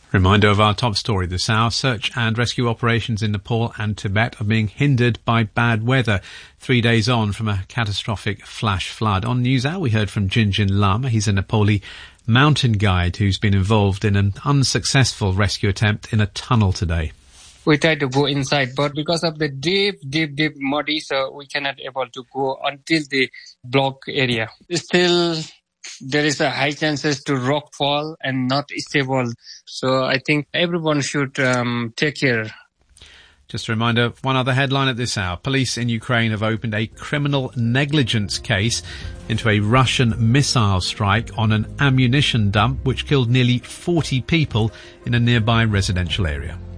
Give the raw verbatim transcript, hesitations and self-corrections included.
Reminder of our top story this hour. Search and rescue operations in Nepal and Tibet are being hindered by bad weather, three days on from a catastrophic flash flood. On NewsHour, we heard from Jinjin Lama. He's a Nepali mountain guide who's been involved in an unsuccessful rescue attempt in a tunnel today. We tried to go inside, but because of the deep, deep, deep muddy, so we cannot able to go until the block area. Still, there is a high chances to rock fall and not stable. So I think everyone should um, take care. Just a reminder, one other headline at this hour. Police in Ukraine have opened a criminal negligence case into a Russian missile strike on an ammunition dump which killed nearly forty people in a nearby residential area.